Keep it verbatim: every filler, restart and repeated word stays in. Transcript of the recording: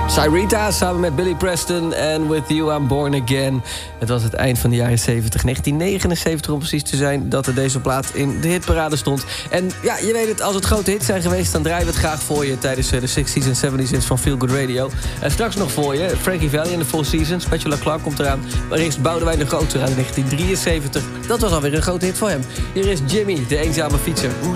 Cyrita samen met Billy Preston en With You I'm Born Again. Het was het eind van de jaren zeventig, negentien negenenzeventig om precies te zijn, dat er deze plaat in de hitparade stond. En ja, je weet het, als het grote hits zijn geweest, dan draaien we het graag voor je tijdens de zestig's en zeventig's hits van Feel Good Radio. En straks nog voor je Frankie Valli en de Four Seasons. Petula Clark komt eraan. Maar eerst Boudewijn de Groot in negentien drieënzeventig. Dat was alweer een grote hit voor hem. Hier is Jimmy, de eenzame fietser.